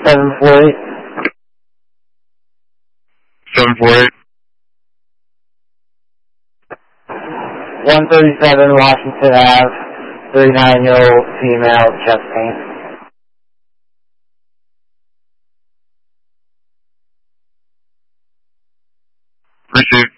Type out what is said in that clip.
748. 748. 137 Washington Ave, 39-year-old female, chest pain. Appreciate it.